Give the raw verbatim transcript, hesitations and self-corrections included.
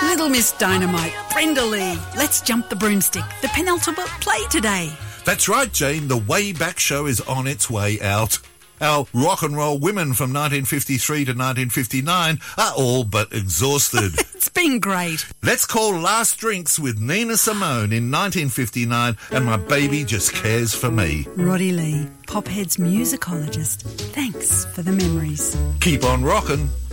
Little Miss Dynamite, Brenda Lee. Let's jump the broomstick. The penultimate play today. That's right, Jane. The Way Back Show is on its way out. Our rock and roll women from nineteen fifty-three to nineteen fifty-nine are all but exhausted. It's been great. Let's call Last Drinks with Nina Simone in nineteen fifty-nine and My Baby Just Cares for Me. Roddy Lee, Pophead's musicologist. Thanks for the memories. Keep on rockin'.